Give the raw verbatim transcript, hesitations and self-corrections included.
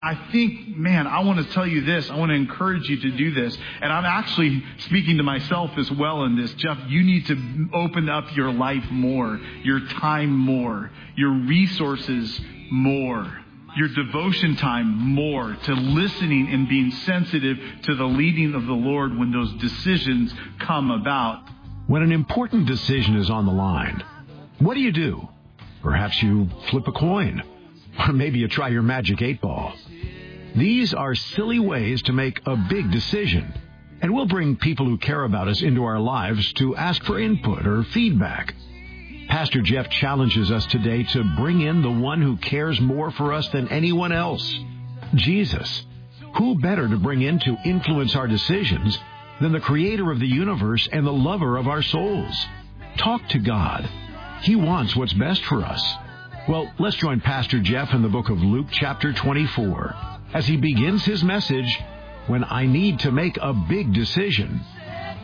I think, man, I want to tell you this. I want to encourage you to do this. And I'm actually speaking to myself as well in this. Jeff, you need to open up your life more, your time more, your resources more, your devotion time more to listening and being sensitive to the leading of the Lord when those decisions come about. When an important decision is on the line, what do you do? Perhaps you flip a coin, or maybe you try your magic eight ball. These are silly ways to make a big decision, and we'll bring people who care about us into our lives to ask for input or feedback. Pastor Jeff challenges us today to bring in the one who cares more for us than anyone else, Jesus. Who better to bring in to influence our decisions than the creator of the universe and the lover of our souls? Talk to God. He wants what's best for us. Well, let's join Pastor Jeff in the book of Luke chapter twenty-four as he begins his message, When I Need to Make a Big Decision.